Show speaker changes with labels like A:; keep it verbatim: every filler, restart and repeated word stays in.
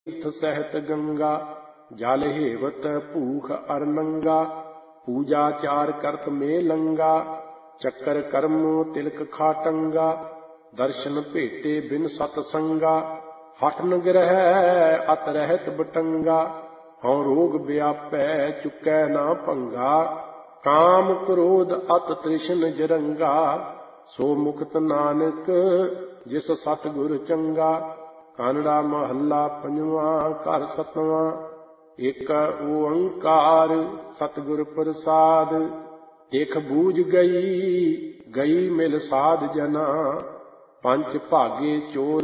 A: तीर्थ सहित गंगा जल हेवत भूख अर नंगा पूजा चार करत में लंगा चक्कर कर्म तिलक खाटंगा दर्शन भेटे बिन सतसंगा हठ न ग्रह अत रहत बटंगा हौ रोग व्यापै चुकै ना भंगा काम क्रोध अत तृष्ण जरंगा सो मुक्त नानक जिस सतगुर चंगा। कानड़ा महला पंजवा घर सतवां एक ओंकार सतगुर प्रसाद देख बूझ गई गई मिल साध जना पंच भागे चोर